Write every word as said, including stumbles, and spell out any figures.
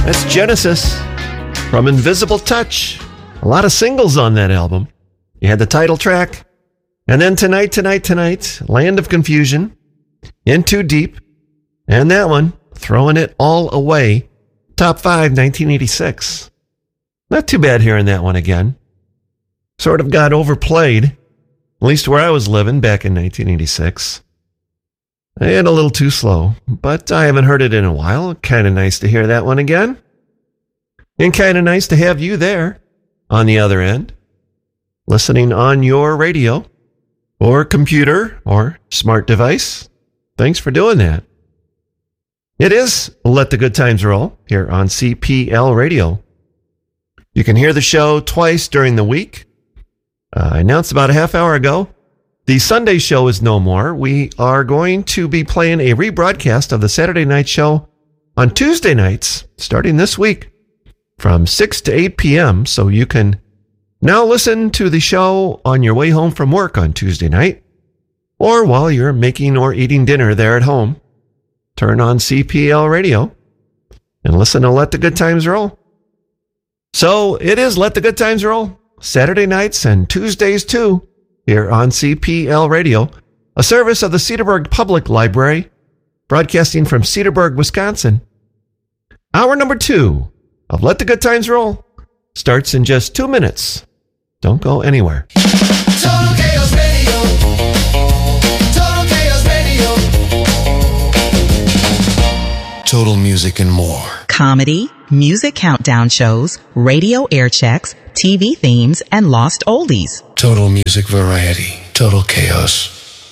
That's Genesis from Invisible Touch. A lot of singles on that album. You had the title track, and then Tonight, Tonight, Tonight, Land of Confusion, In Too Deep, and that one, Throwing It All Away, Top five, nineteen eighty-six. Not too bad hearing that one again. Sort of got overplayed, at least where I was living back in nineteen eighty-six. And a little too slow, but I haven't heard it in a while. Kind of nice to hear that one again. And kind of nice to have you there on the other end, listening on your radio or computer or smart device. Thanks for doing that. It is Let the Good Times Roll here on C P L Radio. You can hear the show twice during the week. Uh, I announced about a half hour ago. The Sunday show is no more. We are going to be playing a rebroadcast of the Saturday night show on Tuesday nights, starting this week, from six to eight p.m. So you can now listen to the show on your way home from work on Tuesday night, or while you're making or eating dinner there at home. Turn on C P L Radio and listen to Let the Good Times Roll. So it is Let the Good Times Roll, Saturday nights and Tuesdays too, here on C P L Radio, a service of the Cedarburg Public Library, broadcasting from Cedarburg, Wisconsin. Hour number two of Let the Good Times Roll starts in just two minutes. Don't go anywhere. Total Chaos Radio. Total Chaos Radio. Total music and more. Comedy, music countdown shows, radio air checks, T V themes, and lost oldies. Total music variety. Total chaos.